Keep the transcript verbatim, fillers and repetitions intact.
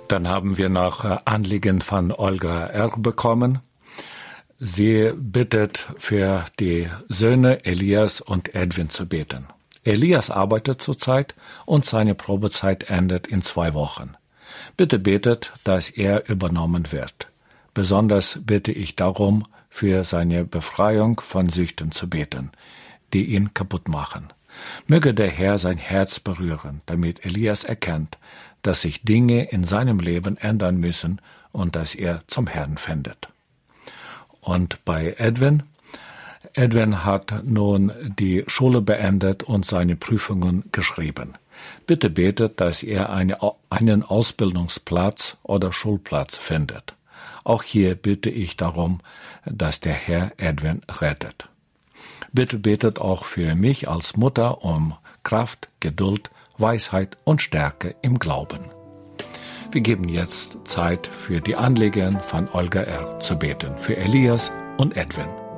Dann haben wir noch Anliegen von Olga R. bekommen. Sie bittet für die Söhne Elias und Edwin zu beten. Elias arbeitet zurzeit und seine Probezeit endet in zwei Wochen. Bitte betet, dass er übernommen wird. Besonders bitte ich darum, für seine Befreiung von Süchten zu beten, die ihn kaputt machen. Möge der Herr sein Herz berühren, damit Elias erkennt, dass sich Dinge in seinem Leben ändern müssen und dass er zum Herrn findet. Und bei Edwin, Edwin hat nun die Schule beendet und seine Prüfungen geschrieben. Bitte betet, dass er eine, einen Ausbildungsplatz oder Schulplatz findet. Auch hier bitte ich darum, dass der Herr Edwin rettet. Bitte betet auch für mich als Mutter um Kraft, Geduld, Weisheit und Stärke im Glauben. Wir geben jetzt Zeit für die Anliegen von Olga R. zu beten, für Elias und Edwin.